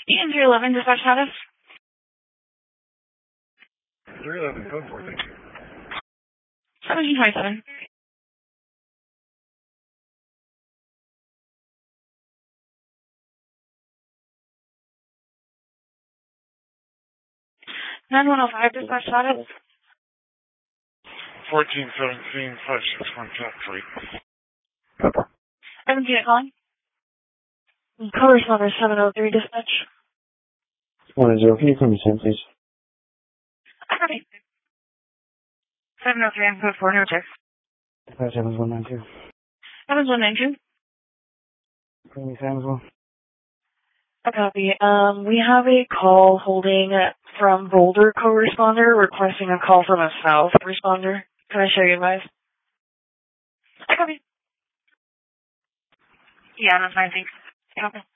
Ian 311, dispatch status. 311, code 4, thank you. 1727. Nine one oh five, dispatch status. 1417, 561, cat 3. 17 calling. Color number 703, dispatch. 1-0, can you come in, please? Okay. 703, I'm code 4, no check. 7192. 7192. Bring me Samswell. A copy. We have a call holding from Boulder co-responder requesting a call from a South responder. Can I show you guys? A copy. Yeah, that's fine, thanks. Copy.